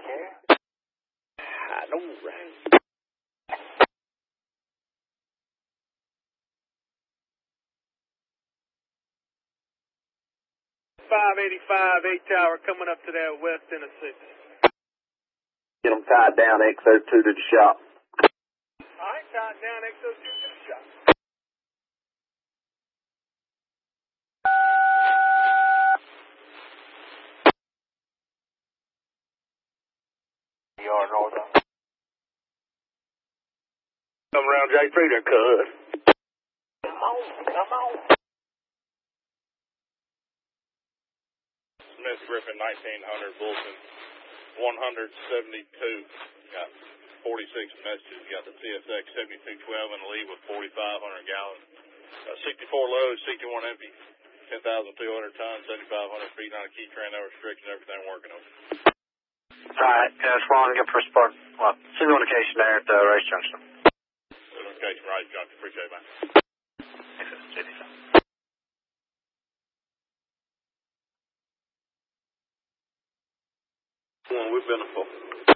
I know, right? 585 8 Tower coming up to that west intersection. Get them tied down, XO2 to the shop. Alright, tied down, XO2 to the shop. You are north. Come around J3 there, cuz. Come on, come on. Smith Griffin, 1900, Wilson, 172. Got 46 messages. Got the CSX 7212 in the lead with 4,500 gallons. 64 loads, 61 empty. 10,200 tons, 7,500 feet on a key train, no restriction, everything working over. Alright, Swan, get first part. Well, signal indication there at the race junction. Signal indication, right junction. Appreciate it, man. We've been a